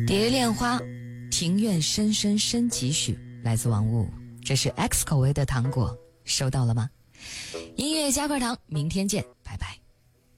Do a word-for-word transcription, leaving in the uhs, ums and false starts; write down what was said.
蝶恋花，庭院深深深几许，来自王雾。这是 X 口味的糖果，收到了吗？音乐加块糖，明天见。